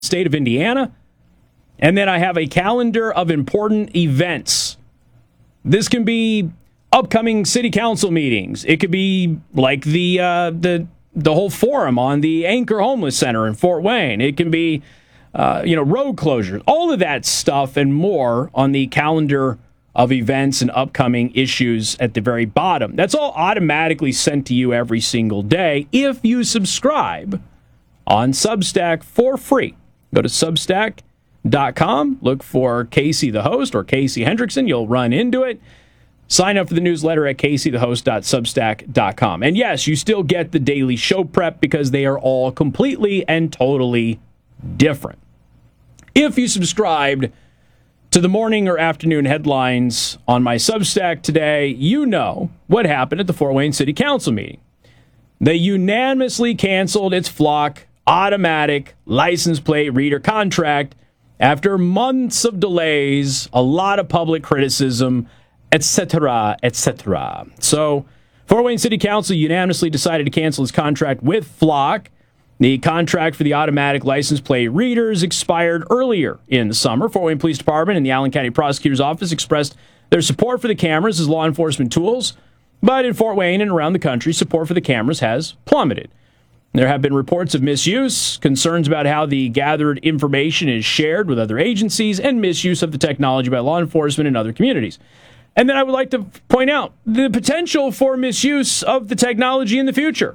state of Indiana. And then I have a calendar of important events. This can be upcoming city council meetings. It could be like the whole forum on the Anchor Homeless Center in Fort Wayne. It can be road closures. All of that stuff and more on the calendar of events and upcoming issues at the very bottom. That's all automatically sent to you every single day if you subscribe on Substack for free. Go to Substack.com, look for Casey the Host or Casey Hendrickson. You'll run into it. Sign up for the newsletter at caseythehost.substack.com. And yes, you still get the daily show prep because they are all completely and totally different. If you subscribed to the morning or afternoon headlines on my Substack today, you know what happened at the Fort Wayne City Council meeting. They unanimously canceled its Flock automatic license plate reader contract after months of delays, a lot of public criticism, etc., etc. So, Fort Wayne City Council unanimously decided to cancel its contract with Flock. The contract for the automatic license plate readers expired earlier in the summer. Fort Wayne Police Department and the Allen County Prosecutor's Office expressed their support for the cameras as law enforcement tools, but in Fort Wayne and around the country, support for the cameras has plummeted. There have been reports of misuse, concerns about how the gathered information is shared with other agencies, and misuse of the technology by law enforcement and other communities. And then I would like to point out the potential for misuse of the technology in the future.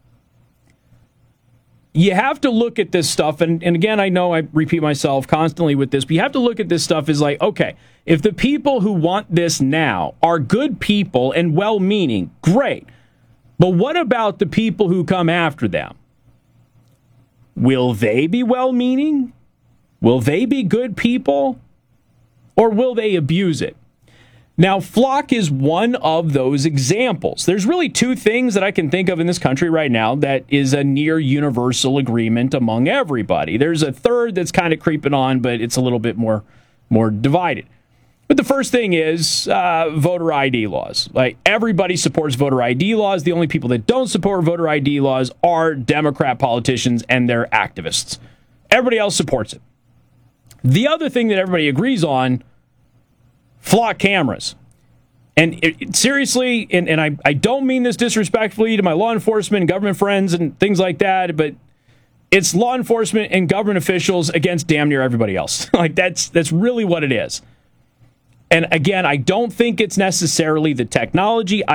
You have to look at this stuff, and again, I know I repeat myself constantly with this, but you have to look at this stuff as like, okay, if the people who want this now are good people and well-meaning, great. But what about the people who come after them? Will they be well-meaning? Will they be good people? Or will they abuse it? Now, Flock is one of those examples. There's really two things that I can think of in this country right now that is a near universal agreement among everybody. There's a third that's kind of creeping on, but it's a little bit more divided. But the first thing is voter ID laws. Like, everybody supports voter ID laws. The only people that don't support voter ID laws are Democrat politicians and their activists. Everybody else supports it. The other thing that everybody agrees on, Flock cameras. And seriously, and I don't mean this disrespectfully to my law enforcement and government friends and things like that, but it's law enforcement and government officials against damn near everybody else. Like, that's really what it is. And again, I don't think it's necessarily the technology.